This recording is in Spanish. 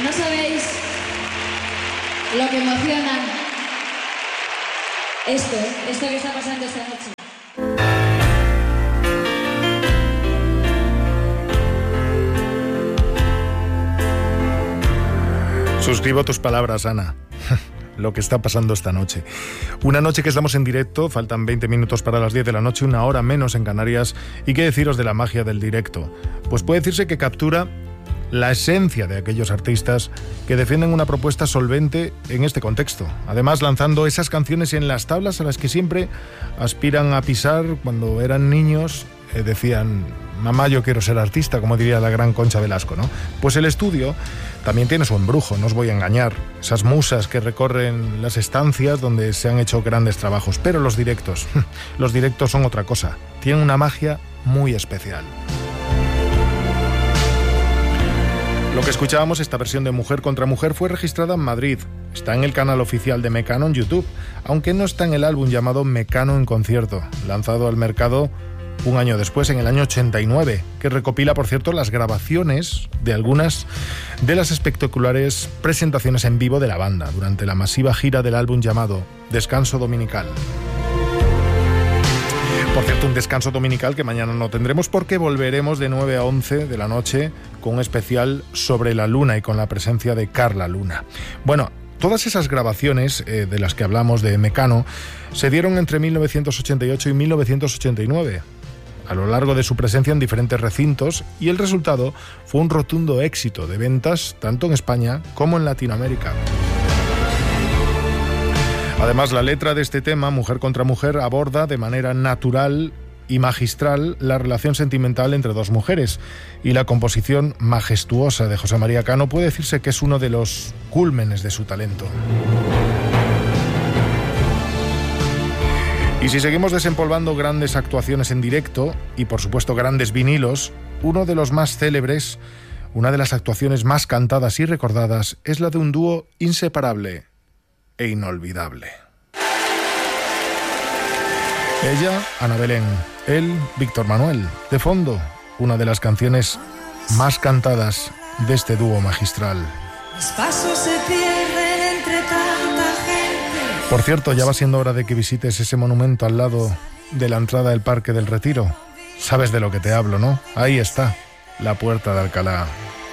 No sabéis lo que emociona esto que está pasando esta noche. Suscribo tus palabras, Ana. Lo que está pasando esta noche. Una noche que estamos en directo, faltan 20 minutos para las 10 de la noche, una hora menos en Canarias. ¿Y qué deciros de la magia del directo? Pues puede decirse que captura la esencia de aquellos artistas que defienden una propuesta solvente en este contexto. Además, lanzando esas canciones en las tablas a las que siempre aspiran a pisar cuando eran niños, decían: mamá, yo quiero ser artista, como diría la gran Concha Velasco, ¿no? Pues el estudio también tiene su embrujo, no os voy a engañar. Esas musas que recorren las estancias donde se han hecho grandes trabajos. Pero los directos son otra cosa. Tienen una magia muy especial. Lo que escuchábamos, esta versión de Mujer contra Mujer, fue registrada en Madrid. Está en el canal oficial de Mecano en YouTube, aunque no está en el álbum llamado Mecano en concierto, lanzado al mercado un año después, en el año 89, que recopila, por cierto, las grabaciones de algunas de las espectaculares presentaciones en vivo de la banda durante la masiva gira del álbum llamado Descanso Dominical. Por cierto, un descanso dominical que mañana no tendremos porque volveremos de 9 a 11 de la noche con un especial sobre la luna y con la presencia de Carla Luna. Bueno, todas esas grabaciones de las que hablamos de Mecano se dieron entre 1988 y 1989. A lo largo de su presencia en diferentes recintos, y el resultado fue un rotundo éxito de ventas tanto en España como en Latinoamérica. Además, la letra de este tema, Mujer contra Mujer, aborda de manera natural y magistral la relación sentimental entre dos mujeres, y la composición majestuosa de José María Cano puede decirse que es uno de los cúlmenes de su talento. Y si seguimos desempolvando grandes actuaciones en directo y, por supuesto, grandes vinilos, uno de los más célebres, una de las actuaciones más cantadas y recordadas, es la de un dúo inseparable e inolvidable. Ella, Ana Belén; él, Víctor Manuel. De fondo, una de las canciones más cantadas de este dúo magistral. Mis pasos se pierden entre tanta gente. Por cierto, ya va siendo hora de que visites ese monumento al lado de la entrada del Parque del Retiro. Sabes de lo que te hablo, ¿no? Ahí está, la Puerta de Alcalá.